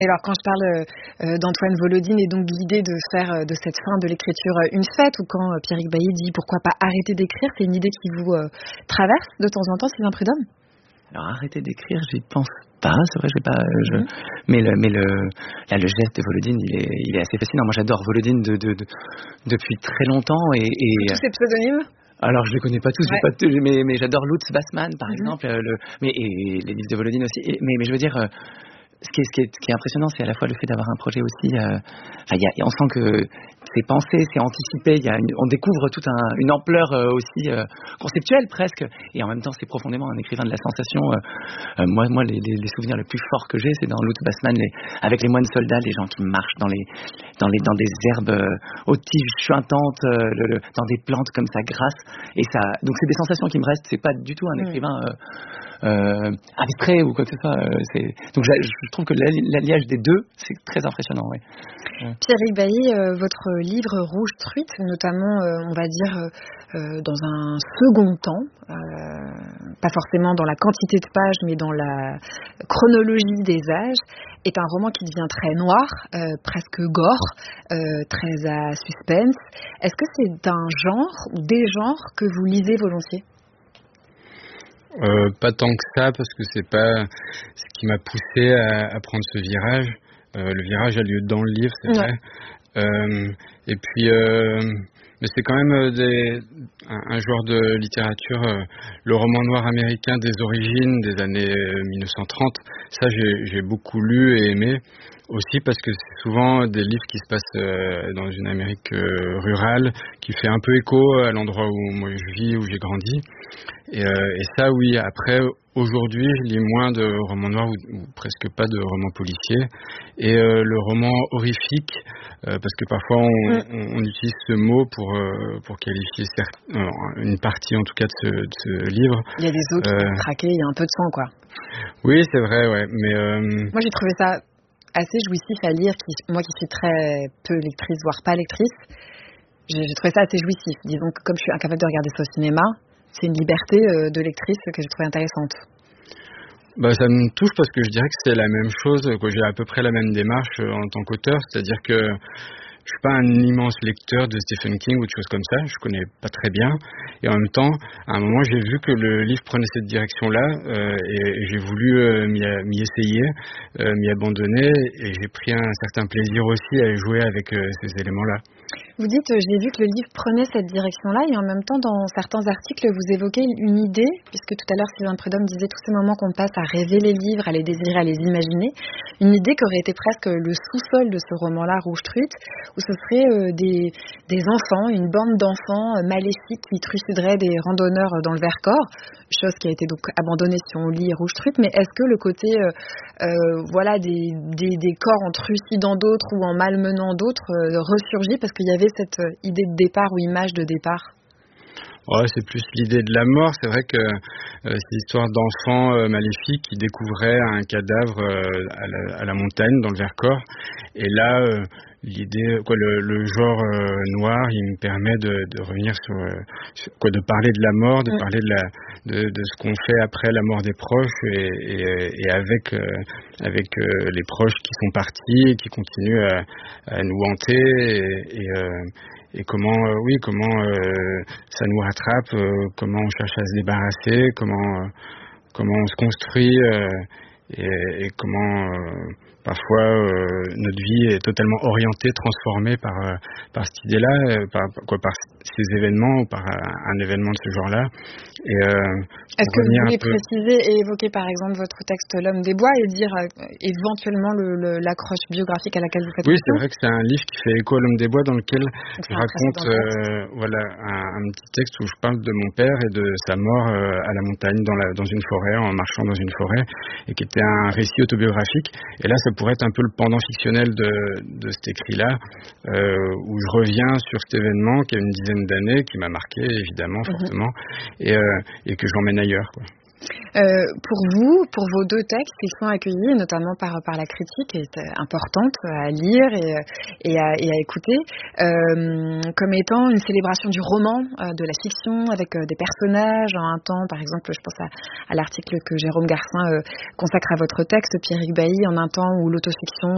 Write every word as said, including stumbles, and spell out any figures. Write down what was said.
Et alors quand je parle euh, d'Antoine Volodine et donc l'idée de faire euh, de cette fin de l'écriture euh, une fête, ou quand euh, Pierrick Bailly dit pourquoi pas arrêter d'écrire, c'est une idée qui vous euh, traverse de temps en temps, Sylvain Prudhomme? Alors arrêter d'écrire, j'y pense pas, c'est vrai, j'ai pas, je, Mhm. mais le, mais le, là, le geste de Volodine, il est, il est assez fascinant. Moi, j'adore Volodine de, de, de, depuis très longtemps et, et Tous ces pseudonymes? alors je les connais pas tous, j'ai Ouais. pas tous, mais, mais j'adore Lutz Bassmann par Mhm. exemple, euh, le, mais et, les livres de Volodine aussi. Et, mais, mais je veux dire. Euh, Ce qui, est, ce, qui est, ce qui est impressionnant, c'est à la fois le fait d'avoir un projet aussi. Euh, enfin, y a, on sent que c'est pensé, c'est anticipé. Y a une, on découvre toute un, une ampleur euh, aussi euh, conceptuelle presque. Et en même temps, c'est profondément un écrivain de la sensation. Euh, euh, moi, moi, les, les, les souvenirs les plus forts que j'ai, c'est dans Lutz Bassmann, les, avec les moines soldats, les gens qui marchent dans les, dans les, dans des herbes euh, aux tiges chuintantes, euh, le, le, dans des plantes comme ça grasses. Et ça, donc c'est des sensations qui me restent. C'est pas du tout un écrivain. Euh, Euh, abstrait ou quoi que ce soit. Euh, c'est... Donc je, je trouve que l'alliage des deux, c'est très impressionnant. Ouais. Ouais. Pierrick Bailly, euh, votre livre Rouge Truite, notamment, euh, on va dire, euh, dans un second temps, euh, pas forcément dans la quantité de pages, mais dans la chronologie des âges, est un roman qui devient très noir, euh, presque gore, euh, très à suspense. Est-ce que c'est un genre ou des genres que vous lisez volontiers? Euh, pas tant que ça, parce que c'est pas ce qui m'a poussé à, à prendre ce virage. Euh, le virage a lieu dans le livre, c'est ouais. vrai. Euh, et puis, euh, mais c'est quand même des, un, un genre de littérature, euh, le roman noir américain des origines des années mille neuf cent trente. Ça, j'ai, j'ai beaucoup lu et aimé. Aussi parce que c'est souvent des livres qui se passent euh, dans une Amérique euh, rurale, qui fait un peu écho à l'endroit où moi je vis, où j'ai grandi. Et, euh, et ça, oui. Après, aujourd'hui, je lis moins de romans noirs ou, ou presque pas de romans policiers. Et euh, le roman horrifique, euh, parce que parfois on, mm. on, on utilise ce mot pour euh, pour qualifier certes, euh, une partie en tout cas de ce, de ce livre. Il y a des os qui euh, sont craqués, il y a un peu de sang, quoi. Oui, c'est vrai, ouais. Mais euh, moi, j'ai trouvé ça assez jouissif à lire. Qui, moi, qui suis très peu lectrice, voire pas lectrice, j'ai, j'ai trouvé ça assez jouissif. Disons que comme je suis incapable de regarder ça au cinéma, c'est une liberté de lectrice que j'ai trouvée intéressante. Bah, ça me touche parce que je dirais que c'est la même chose, que j'ai à peu près la même démarche en tant qu'auteur, c'est-à-dire que je suis pas un immense lecteur de Stephen King ou de choses comme ça, je connais pas très bien, et en même temps, à un moment, j'ai vu que le livre prenait cette direction-là, euh, et, et j'ai voulu euh, m'y, m'y essayer, euh, m'y abandonner, et j'ai pris un certain plaisir aussi à jouer avec euh, ces éléments-là. Vous dites, euh, j'ai vu que le livre prenait cette direction-là, et en même temps, dans certains articles, vous évoquez une idée, puisque tout à l'heure, Sylvain Prudhomme disait tous ces moments qu'on passe à rêver les livres, à les désirer, à les imaginer, une idée qui aurait été presque le sous-sol de ce roman-là, Rouge Truite, où ce serait euh, des, des enfants, une bande d'enfants euh, maléfiques qui trucideraient des randonneurs dans le Vercors, chose qui a été donc abandonnée si on lit Rouge Truite, mais est-ce que le côté euh, euh, voilà, des, des, des corps en trucidant d'autres ou en malmenant d'autres euh, ressurgit parce qu'il y avait cette idée de départ ou image de départ? Ouais, c'est plus l'idée de la mort. C'est vrai que euh, c'est l'histoire d'enfants euh, maléfiques qui découvraient un cadavre euh, à, la, à la montagne, dans le Vercors. Et là, euh, l'idée, quoi, le, le genre euh, noir, il me permet de, de revenir sur, euh, sur, quoi, de parler de la mort, de mmh. parler de, la, de, de ce qu'on fait après la mort des proches et, et, et avec, euh, avec euh, les proches qui sont partis et qui continuent à, à nous hanter et, et euh, Et comment, euh, oui, comment euh, ça nous rattrape, euh, comment on cherche à se débarrasser, comment, euh, comment on se construit euh, et, et comment euh, parfois euh, notre vie est totalement orientée, transformée par euh, par cette idée-là, euh, par quoi, par ces événements ou par un, un événement de ce genre-là. Et euh, est-ce que vous voulez peu... préciser et évoquer par exemple votre texte L'Homme des Bois et dire euh, éventuellement le, le, l'accroche biographique à laquelle vous faites Oui, référence? C'est vrai que c'est un livre qui fait écho à L'Homme des Bois, dans lequel Donc, je raconte euh, voilà un, un petit texte où je parle de mon père et de sa mort euh, à la montagne, dans, la, dans une forêt, en marchant dans une forêt, et qui était un récit autobiographique. Et là, ça pourrait être un peu le pendant fictionnel de, de cet écrit-là, euh, où je reviens sur cet événement qui a une dizaine d'années, qui m'a marqué évidemment mm-hmm. fortement, et, euh, et que j'emmène ailleurs, quoi. Euh, pour vous, pour vos deux textes, ils sont accueillis notamment par, par la critique, qui est importante à lire et, et, à, et à écouter, euh, comme étant une célébration du roman, euh, de la fiction, avec euh, des personnages en un temps. Par exemple, je pense à, à l'article que Jérôme Garcin euh, consacre à votre texte, Pierrick Bailly, en un temps où l'autofiction